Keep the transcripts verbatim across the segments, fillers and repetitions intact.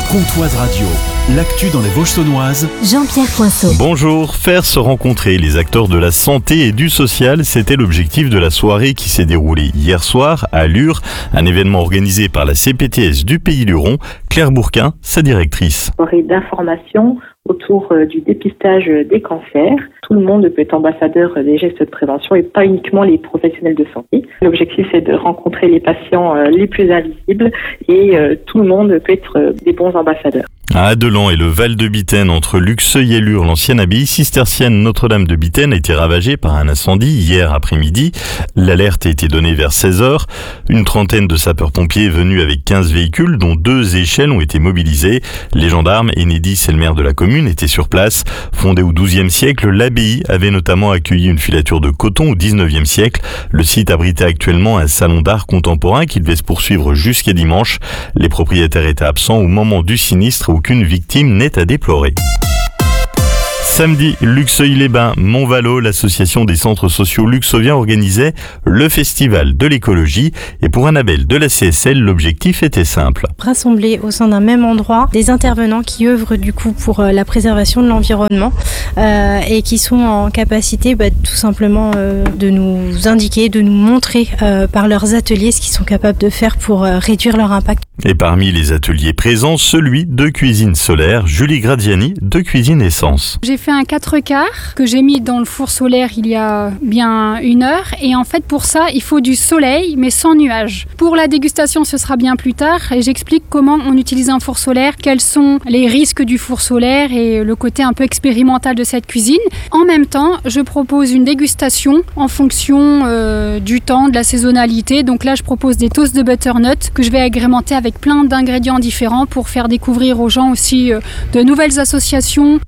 Comtoise Radio, l'actu dans les Vosges saunoises. Jean-Pierre Poinceau. Bonjour, faire se rencontrer les acteurs de la santé et du social, c'était l'objectif de la soirée qui s'est déroulée hier soir à Lure, un événement organisé par la C P T S du Pays Luron. Claire Bourquin, sa directrice. Soirée d'information autour du dépistage des cancers. Tout le monde peut être ambassadeur des gestes de prévention et pas uniquement les professionnels de santé. L'objectif, c'est de rencontrer les patients les plus invisibles et tout le monde peut être des bons ambassadeurs. À Adelan et le Val de Bitaine, entre Luxeuil et Lure, l'ancienne abbaye cistercienne Notre-Dame de Bitaine a été ravagée par un incendie hier après-midi. L'alerte a été donnée vers seize heures. Une trentaine de sapeurs-pompiers venus avec quinze véhicules, dont deux échelles ont été mobilisés. Les gendarmes, Enedis et le maire de la commune étaient sur place. Fondée au douzième siècle, l'abbaye avait notamment accueilli une filature de coton au dix-neuvième siècle. Le site abritait actuellement un salon d'art contemporain qui devait se poursuivre jusqu'à dimanche. Les propriétaires étaient absents au moment du sinistre. Aucune victime n'est à déplorer. Samedi, Luxeuil-les-Bains, Montvalo, l'association des centres sociaux luxoviens organisait le festival de l'écologie. Et pour un label de la C S L, l'objectif était simple. Rassembler au sein d'un même endroit des intervenants qui œuvrent du coup pour la préservation de l'environnement euh, et qui sont en capacité bah, tout simplement euh, de nous indiquer, de nous montrer euh, par leurs ateliers ce qu'ils sont capables de faire pour euh, réduire leur impact. Et parmi les ateliers présents, celui de cuisine solaire, Julie Gradiani de Cuisine Essence. J'ai fait un quatre quarts que j'ai mis dans le four solaire il y a bien une heure et en fait pour ça il faut du soleil mais sans nuages. Pour la dégustation ce sera bien plus tard et j'explique comment on utilise un four solaire, quels sont les risques du four solaire et le côté un peu expérimental de cette cuisine. En même temps je propose une dégustation en fonction euh, du temps, de la saisonnalité. Donc là je propose des toasts de butternut que je vais agrémenter avec avec plein d'ingrédients différents pour faire découvrir aux gens aussi de nouvelles associations.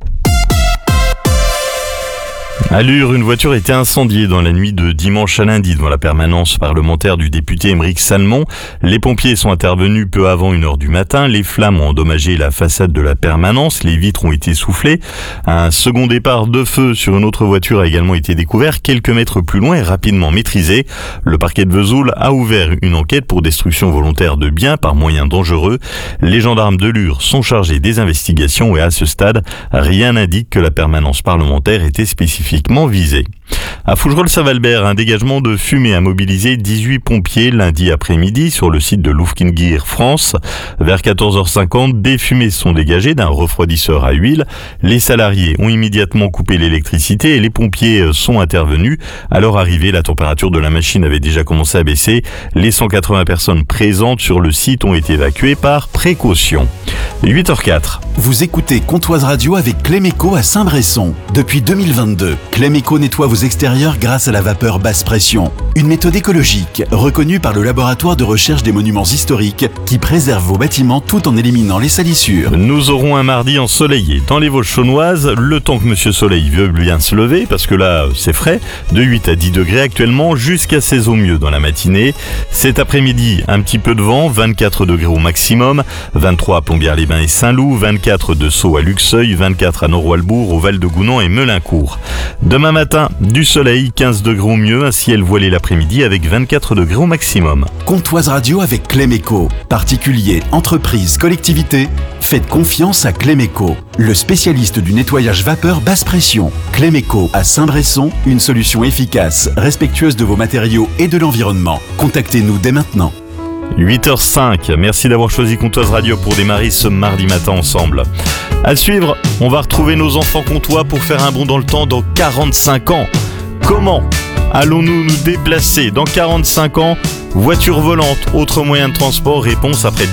À Lure, une voiture a été incendiée dans la nuit de dimanche à lundi devant la permanence parlementaire du député Émeric Salmon. Les pompiers sont intervenus peu avant une heure du matin. Les flammes ont endommagé la façade de la permanence. Les vitres ont été soufflées. Un second départ de feu sur une autre voiture a également été découvert quelques mètres plus loin et rapidement maîtrisé. Le parquet de Vesoul a ouvert une enquête pour destruction volontaire de biens par moyens dangereux. Les gendarmes de Lure sont chargés des investigations et à ce stade, rien n'indique que la permanence parlementaire était spécifiquement visée. À Fougerolles-Saint-Valbert, un dégagement de fumée a mobilisé dix-huit pompiers lundi après-midi sur le site de Loufkingir France. Vers quatorze heures cinquante, des fumées sont dégagées d'un refroidisseur à huile. Les salariés ont immédiatement coupé l'électricité et les pompiers sont intervenus. À leur arrivée, la température de la machine avait déjà commencé à baisser. Les cent quatre-vingts personnes présentes sur le site ont été évacuées par précaution. huit heures quatre. Vous écoutez Comtoise Radio avec Cléméco à Saint-Bresson. Depuis deux mille vingt-deux, Cléméco nettoie vos extérieurs grâce à la vapeur basse pression. Une méthode écologique reconnue par le laboratoire de recherche des monuments historiques qui préserve vos bâtiments tout en éliminant les salissures. Nous aurons un mardi ensoleillé dans les Vosges saunoises, le temps que Monsieur Soleil veut bien se lever parce que là c'est frais, de huit à dix degrés actuellement jusqu'à seize au mieux dans la matinée. Cet après-midi, un petit peu de vent, vingt-quatre degrés au maximum, vingt-trois à Plombières-les-Bains et Saint-Loup, vingt-quatre de Sceaux à Luxeuil, vingt-quatre à Noroilbourg, au Val de Gounon et Melincourt. Demain matin, du soleil, quinze degrés au mieux, un ciel voilé l'après-midi avec vingt-quatre degrés au maximum. Comtoise Radio avec Cléméco. Particuliers, entreprises, collectivités, faites confiance à Cléméco, le spécialiste du nettoyage vapeur basse pression. Cléméco à Saint-Bresson, une solution efficace, respectueuse de vos matériaux et de l'environnement. Contactez-nous dès maintenant. huit heures cinq, merci d'avoir choisi Comtoise Radio pour démarrer ce mardi matin ensemble. À suivre, on va retrouver nos enfants comtois pour faire un bond dans le temps dans quarante-cinq ans. Comment allons-nous nous déplacer dans quarante-cinq ans? Voiture volante, autre moyen de transport, réponse après